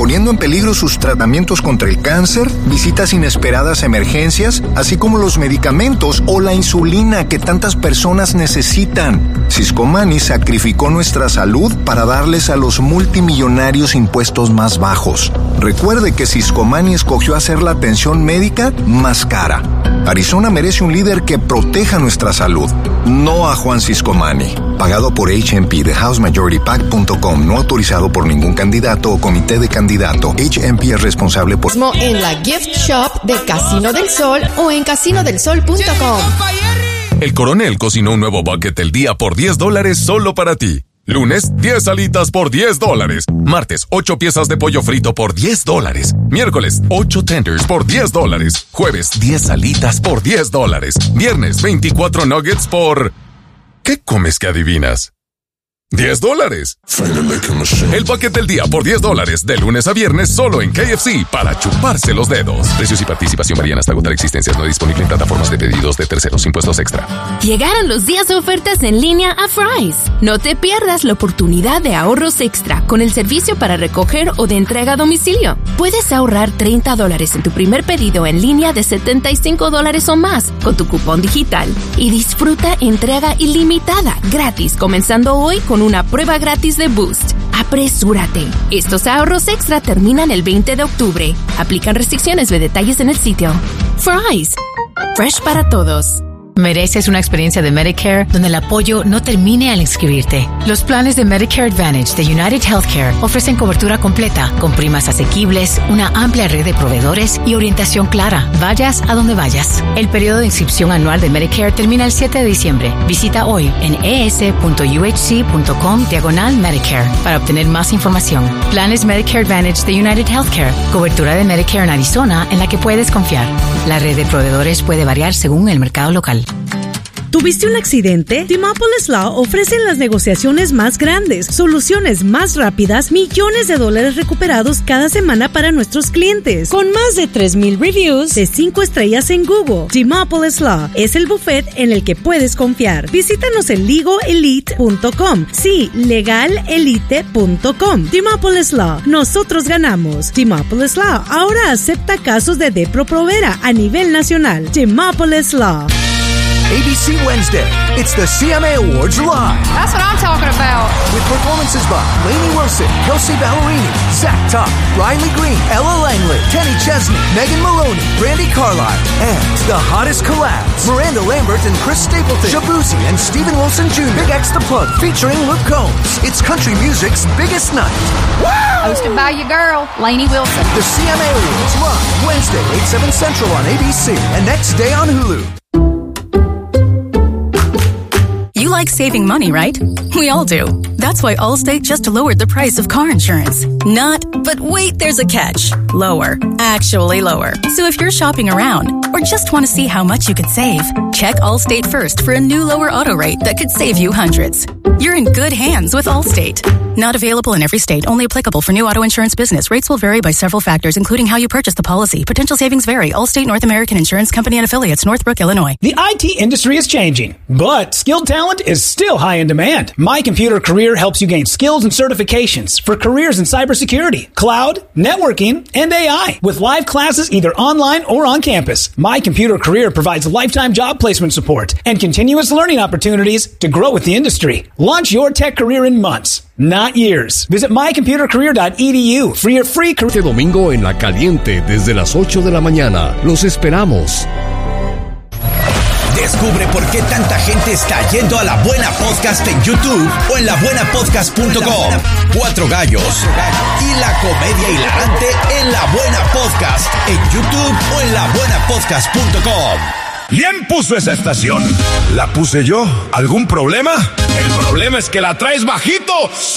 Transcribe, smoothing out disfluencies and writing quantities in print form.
poniendo en peligro sus tratamientos contra el cáncer, visitas inesperadas a emergencias, así como los medicamentos o la insulina que tantas personas necesitan. Cisco Money sacrificó nuestra salud para darles a los multimillonarios impuestos más bajos. Recuerde que Cisco Money escogió hacer la atención médica más cara. Arizona merece un líder que proteja nuestra salud, no a Juan Cisco Money. Pagado por HMP de HouseMajorityPAC.com, no autorizado por ningún candidato o comité de candidato. HMP es responsable por... En la gift shop de Casino del Sol o en casinodelsol.com. El Coronel cocinó un nuevo bucket del día por $10 solo para ti. Lunes, 10 alitas por $10. Martes, 8 piezas de pollo frito por $10. Miércoles, 8 tenders por $10. Jueves, 10 alitas por $10. Viernes, 24 nuggets por... ¿Qué comes que adivinas? $10. El bucket del día por $10 de lunes a viernes solo en KFC para chuparse los dedos. Precios y participación varían hasta agotar existencias. No disponible en plataformas de pedidos de terceros. Impuestos extra. Llegaron los días de ofertas en línea a Fry's. No te pierdas la oportunidad de ahorros extra con el servicio para recoger o de entrega a domicilio. Puedes ahorrar $30 en tu primer pedido en línea de $75 o más con tu cupón digital y disfruta entrega ilimitada gratis comenzando hoy con una prueba gratis de Boost. Apresúrate. Estos ahorros extra terminan el 20 de octubre. Aplican restricciones, ve detalles en el sitio. Fry's. Fresh para todos. Mereces una experiencia de Medicare donde el apoyo no termine al inscribirte. Los planes de Medicare Advantage de United Healthcare ofrecen cobertura completa, con primas asequibles, una amplia red de proveedores y orientación clara. Vayas a donde vayas. El periodo de inscripción anual de Medicare termina el 7 de diciembre. Visita hoy en es.uhc.com/Medicare para obtener más información. Planes Medicare Advantage de United Healthcare. Cobertura de Medicare en Arizona en la que puedes confiar. La red de proveedores puede variar según el mercado local. ¿Tuviste un accidente? Demopolis Law ofrece las negociaciones más grandes, soluciones más rápidas, millones de dólares recuperados cada semana para nuestros clientes. Con más de 3,000 reviews de 5 estrellas en Google, Demopolis Law es el buffet en el que puedes confiar. Visítanos en legalelite.com. Sí, legalelite.com. Demopolis Law. Nosotros ganamos. Demopolis Law ahora acepta casos de Depro-Provera a nivel nacional. Demopolis Law. ABC Wednesday. It's the CMA Awards live. That's what I'm talking about. With performances by Lainey Wilson, Kelsey Ballerini, Zach Top, Riley Green, Ella Langley, Kenny Chesney, Megan Maloney, Brandi Carlile, and the hottest collabs, Miranda Lambert and Chris Stapleton, Shabuzi and Stephen Wilson Jr., Big X The Plug, featuring Luke Combs. It's country music's biggest night. Woo! Hosted by your girl, Lainey Wilson. The CMA Awards live Wednesday, 8/7 Central on ABC and next day on Hulu. You like saving money, right? We all do. That's why Allstate just lowered the price of car insurance. Not, but wait, there's a catch. Lower. Actually lower. So if you're shopping around or just want to see how much you could save, check Allstate first for a new lower auto rate that could save you hundreds. You're in good hands with Allstate. Not available in every state. Only applicable for new auto insurance business. Rates will vary by several factors, including how you purchase the policy. Potential savings vary. Allstate North American Insurance Company and Affiliates, Northbrook, Illinois. The IT industry is changing, but skilled talent is still high in demand. My Computer Career helps you gain skills and certifications for careers in cybersecurity, cloud, networking, and AI with live classes either online or on campus. My Computer Career provides lifetime job placement support and continuous learning opportunities to grow with the industry. Launch your tech career in months, not years. Visit mycomputercareer.edu for your free career. Este domingo en La Caliente desde las 8 de la mañana. Los esperamos. Descubre por qué tanta gente está yendo a La Buena Podcast en YouTube o en labuenapodcast.com. 4 gallos y la comedia hilarante en La Buena Podcast en YouTube o en labuenapodcast.com. ¿Quién puso esa estación? ¿La puse yo? ¿Algún problema? El problema es que la traes bajito.